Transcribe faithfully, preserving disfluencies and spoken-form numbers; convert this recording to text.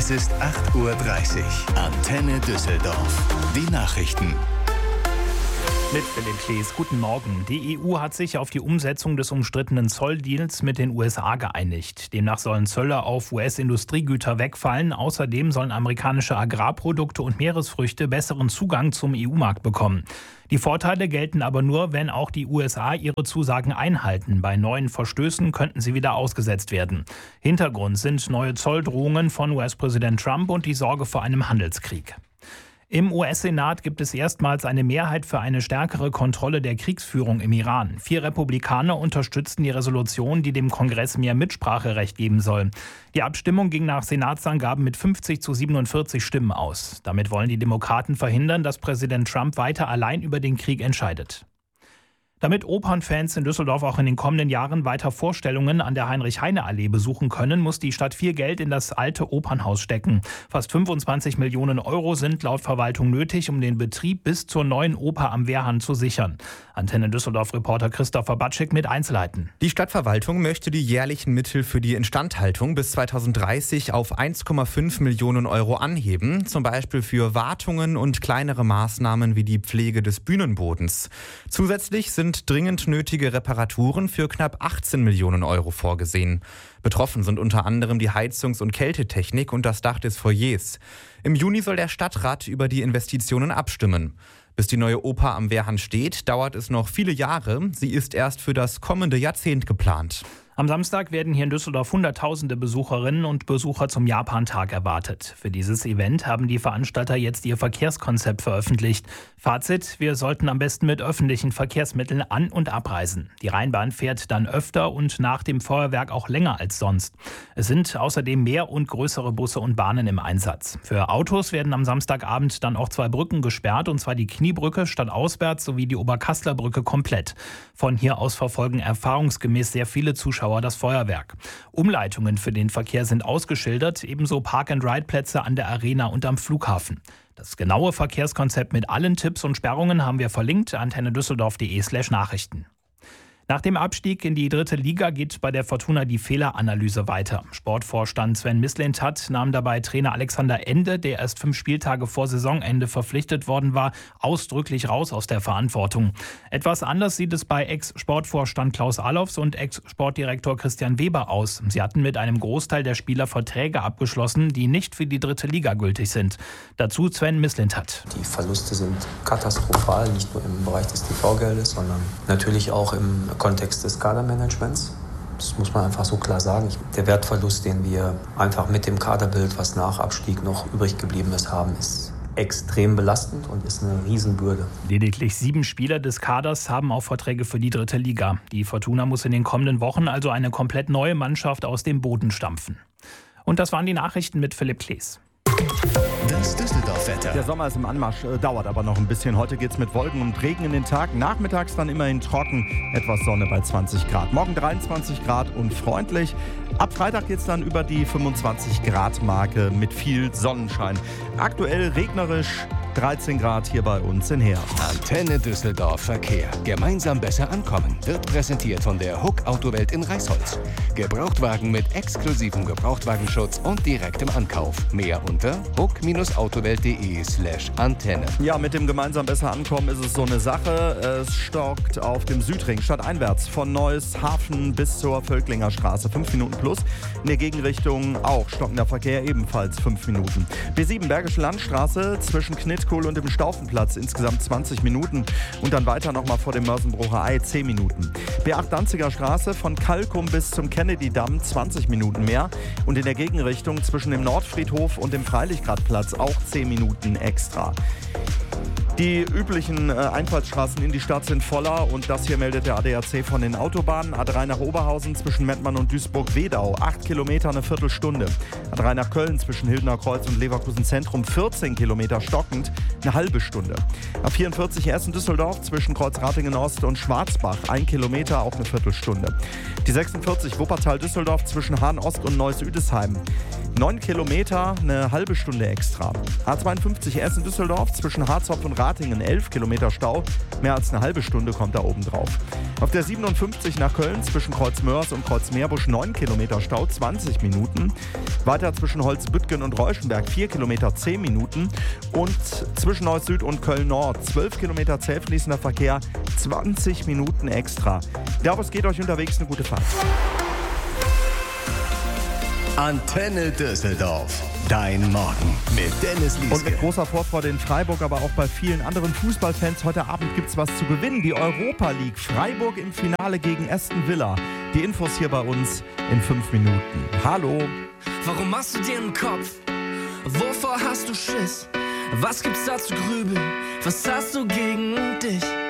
Es ist acht Uhr dreißig. Antenne Düsseldorf. Die Nachrichten. Mit Philipp Klees, guten Morgen. Die E U hat sich auf die Umsetzung des umstrittenen Zolldeals mit den U S A geeinigt. Demnach sollen Zölle auf U S-Industriegüter wegfallen. Außerdem sollen amerikanische Agrarprodukte und Meeresfrüchte besseren Zugang zum E U-Markt bekommen. Die Vorteile gelten aber nur, wenn auch die U S A ihre Zusagen einhalten. Bei neuen Verstößen könnten sie wieder ausgesetzt werden. Hintergrund sind neue Zolldrohungen von U S-Präsident Trump und die Sorge vor einem Handelskrieg. Im U S-Senat gibt es erstmals eine Mehrheit für eine stärkere Kontrolle der Kriegsführung im Iran. Vier Republikaner unterstützten die Resolution, die dem Kongress mehr Mitspracherecht geben soll. Die Abstimmung ging nach Senatsangaben mit fünfzig zu siebenundvierzig Stimmen aus. Damit wollen die Demokraten verhindern, dass Präsident Trump weiter allein über den Krieg entscheidet. Damit Opernfans in Düsseldorf auch in den kommenden Jahren weiter Vorstellungen an der Heinrich-Heine-Allee besuchen können, muss die Stadt viel Geld in das alte Opernhaus stecken. Fast fünfundzwanzig Millionen Euro sind laut Verwaltung nötig, um den Betrieb bis zur neuen Oper am Wehrhahn zu sichern. Antenne Düsseldorf-Reporter Christopher Batschik mit Einzelheiten. Die Stadtverwaltung möchte die jährlichen Mittel für die Instandhaltung bis zweitausenddreißig auf eins Komma fünf Millionen Euro anheben, zum Beispiel für Wartungen und kleinere Maßnahmen wie die Pflege des Bühnenbodens. Zusätzlich sind dringend nötige Reparaturen für knapp achtzehn Millionen Euro vorgesehen. Betroffen sind unter anderem die Heizungs- und Kältetechnik und das Dach des Foyers. Im Juni soll der Stadtrat über die Investitionen abstimmen. Bis die neue Oper am Wehrhahn steht, dauert es noch viele Jahre. Sie ist erst für das kommende Jahrzehnt geplant. Am Samstag werden hier in Düsseldorf Hunderttausende Besucherinnen und Besucher zum Japantag erwartet. Für dieses Event haben die Veranstalter jetzt ihr Verkehrskonzept veröffentlicht. Fazit: Wir sollten am besten mit öffentlichen Verkehrsmitteln an- und abreisen. Die Rheinbahn fährt dann öfter und nach dem Feuerwerk auch länger als sonst. Es sind außerdem mehr und größere Busse und Bahnen im Einsatz. Für Autos werden am Samstagabend dann auch zwei Brücken gesperrt, und zwar die Kniebrücke stadtauswärts sowie die Oberkassler Brücke komplett. Von hier aus verfolgen erfahrungsgemäß sehr viele Zuschauer das Feuerwerk. Umleitungen für den Verkehr sind ausgeschildert, ebenso Park-and-Ride-Plätze an der Arena und am Flughafen. Das genaue Verkehrskonzept mit allen Tipps und Sperrungen haben wir verlinkt, antennedüsseldorf.de slash Nachrichten. Nach dem Abstieg in die dritte Liga geht bei der Fortuna die Fehleranalyse weiter. Sportvorstand Sven Mislintat nahm dabei Trainer Alexander Ende, der erst fünf Spieltage vor Saisonende verpflichtet worden war, ausdrücklich raus aus der Verantwortung. Etwas anders sieht es bei Ex-Sportvorstand Klaus Allofs und Ex-Sportdirektor Christian Weber aus. Sie hatten mit einem Großteil der Spieler Verträge abgeschlossen, die nicht für die dritte Liga gültig sind. Dazu Sven Mislintat. Die Verluste sind katastrophal, nicht nur im Bereich des T V-Geldes, sondern natürlich auch im Kontext des Kadermanagements. Das muss man einfach so klar sagen. Der Wertverlust, den wir einfach mit dem Kaderbild, was nach Abstieg noch übrig geblieben ist, haben, ist extrem belastend und ist eine Riesenbürde. Lediglich sieben Spieler des Kaders haben auch Verträge für die dritte Liga. Die Fortuna muss in den kommenden Wochen also eine komplett neue Mannschaft aus dem Boden stampfen. Und das waren die Nachrichten mit Philipp Klees. Das Düsseldorf-Wetter. Der Sommer ist im Anmarsch, äh, dauert aber noch ein bisschen. Heute geht's mit Wolken und Regen in den Tag. Nachmittags dann immerhin trocken, etwas Sonne bei zwanzig Grad. Morgen dreiundzwanzig Grad und freundlich. Ab Freitag geht's dann über die fünfundzwanzig Grad Marke mit viel Sonnenschein. Aktuell regnerisch, dreizehn Grad hier bei uns in Heer. Antenne Düsseldorf Verkehr. Gemeinsam besser ankommen. Wird präsentiert von der Huck Autowelt in Reisholz. Gebrauchtwagen mit exklusivem Gebrauchtwagenschutz und direktem Ankauf. Mehr unter huck-autowelt.de slash Antenne. Ja, mit dem gemeinsam besser ankommen ist es so eine Sache. Es stockt auf dem Südring stadteinwärts von Neuss Hafen bis zur Völklinger Straße. Fünf Minuten plus. In der Gegenrichtung auch stockender Verkehr, ebenfalls fünf Minuten. B sieben Bergische Landstraße zwischen Knitkohl und dem Staufenplatz insgesamt zwanzig Minuten. Und dann weiter nochmal vor dem Mörsenbrucher Ei zehn Minuten. B acht Danziger Straße von Kalkum bis zum Kennedy-Damm zwanzig Minuten mehr. Und in der Gegenrichtung zwischen dem Nordfriedhof und dem Freilichtgradplatz auch zehn Minuten extra. Die üblichen äh, Einfallsstraßen in die Stadt sind voller und das hier meldet der A D A C von den Autobahnen. A drei nach Oberhausen zwischen Mettmann und Duisburg-Wedau, acht Kilometer, eine Viertelstunde. A drei nach Köln zwischen Hildener Kreuz und Leverkusen Zentrum, vierzehn Kilometer stockend, eine halbe Stunde. A vierundvierzig Essen-Düsseldorf zwischen Kreuzratingen Ost und Schwarzbach, ein Kilometer, auch eine Viertelstunde. Die sechsundvierzig Wuppertal-Düsseldorf zwischen Hahn Ost und Neuss-Üdesheim. neun Kilometer, eine halbe Stunde extra. A zweiundfünfzig Essen-Düsseldorf zwischen Harzopf und Ratingen, elf Kilometer Stau. Mehr als eine halbe Stunde kommt da oben drauf. Auf der siebenundfünfzig nach Köln zwischen Kreuzmörs und Kreuzmeerbusch, neun Kilometer Stau, zwanzig Minuten. Weiter zwischen Holzbüttgen und Reuschenberg, vier Kilometer, zehn Minuten. Und zwischen Neuss Süd und Köln Nord, zwölf Kilometer zäh fließender Verkehr, zwanzig Minuten extra. Ja, aber es geht euch unterwegs eine gute Fahrt. Antenne Düsseldorf. Dein Morgen mit Dennis Lieske. Und mit großer Vorfreude in Freiburg, aber auch bei vielen anderen Fußballfans. Heute Abend gibt's was zu gewinnen. Die Europa League. Freiburg im Finale gegen Aston Villa. Die Infos hier bei uns in fünf Minuten. Hallo. Warum machst du dir einen Kopf? Wovor hast du Schiss? Was gibt's da zu grübeln? Was hast du gegen dich?